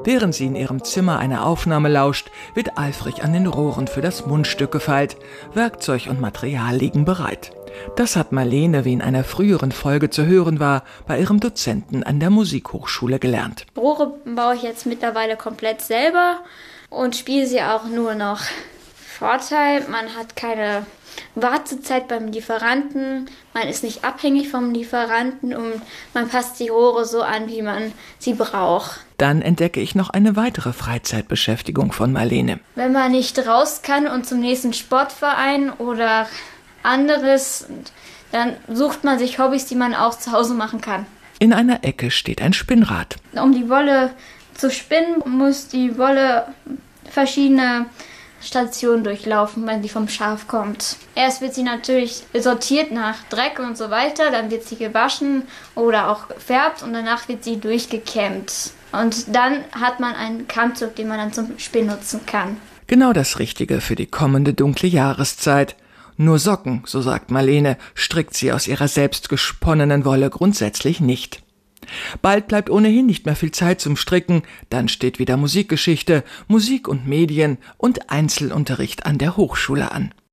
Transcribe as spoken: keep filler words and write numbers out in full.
Während sie in ihrem Zimmer einer Aufnahme lauscht, wird eifrig an den Rohren für das Mundstück gefeilt. Werkzeug und Material liegen bereit. Das hat Marlene, wie in einer früheren Folge zu hören war, bei ihrem Dozenten an der Musikhochschule gelernt. Rohre baue ich jetzt mittlerweile komplett selber und spiele sie auch nur noch. Vorteil, man hat keine Wartezeit beim Lieferanten, man ist nicht abhängig vom Lieferanten und man passt die Rohre so an, wie man sie braucht. Dann entdecke ich noch eine weitere Freizeitbeschäftigung von Marlene. Wenn man nicht raus kann und zum nächsten Sportverein oder anderes, dann sucht man sich Hobbys, die man auch zu Hause machen kann. In einer Ecke steht ein Spinnrad. Um die Wolle zu spinnen, muss die Wolle verschiedene Stationen durchlaufen, wenn sie vom Schaf kommt. Erst wird sie natürlich sortiert nach Dreck und so weiter, dann wird sie gewaschen oder auch gefärbt und danach wird sie durchgekämmt. Und dann hat man einen Kammzug, den man dann zum Spinnen nutzen kann. Genau das Richtige für die kommende dunkle Jahreszeit. Nur Socken, so sagt Marlene, strickt sie aus ihrer selbst gesponnenen Wolle grundsätzlich nicht. Bald bleibt ohnehin nicht mehr viel Zeit zum Stricken, dann steht wieder Musikgeschichte, Musik und Medien und Einzelunterricht an der Hochschule an.